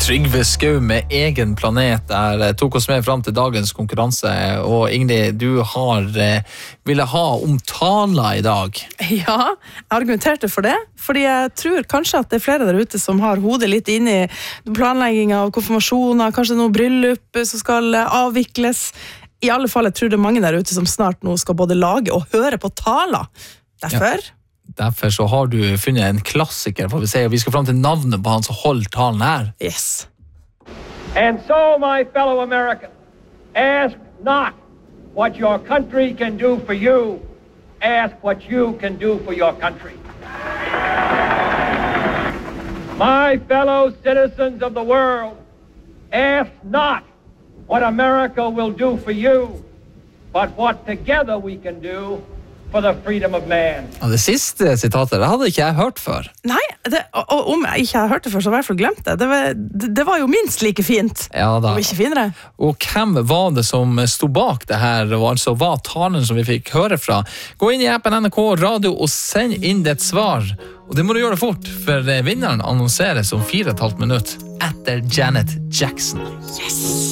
Trygve Skau med egen planet der tok oss med fram til dagens konkurranse. Og Ingrid, du ville ha om taler I dag. Ja, jeg argumenterte for det, fordi jeg tror kanskje at det flere der ute som har hodet litt inn I planlegging av konfirmasjoner, kanskje noen bryllup som skal avvikles. I alle fall, jeg tror det mange der ute som snart nå skal både lage og høre på taler. Derfor så har du funnet en klassiker, får vi se, og vi skal frem til navnet på han som holder talen her. Yes. And so, my fellow Americans, ask not what your country can do for you, ask what you can do for your country. My fellow citizens of the world, ask not what America will do for you, but what together we can do for the freedom of man. Ja, det siste sitatet, det hadde ikke jeg hørt før. Nei, og om jeg ikke har hørt det før, så har jeg I hvert fall glemt det. Det var jo minst like fint, ja, da. Om ikke finere. Og hvem var det som stod bak det her, og altså var talen som vi fikk høre fra? Gå inn I appen NRK Radio og send inn ditt svar. Og det må du gjøre fort, for vinneren annonseres om 4,5 minutter etter Janet Jackson. Yes!